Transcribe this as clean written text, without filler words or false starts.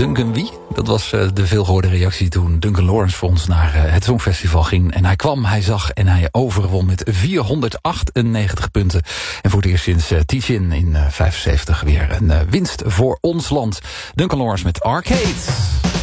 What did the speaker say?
Duncan wie? Dat was de veelgehoorde reactie toen Duncan Lawrence voor ons naar het Songfestival ging. En hij kwam, hij zag en hij overwon met 498 punten. En voor het eerst sinds Teach-In in 75 weer een winst voor ons land. Duncan Lawrence met Arcade.